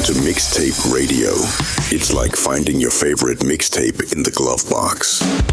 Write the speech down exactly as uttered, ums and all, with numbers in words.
to Mixtape Radio. It's like finding your favorite mixtape in the glove box.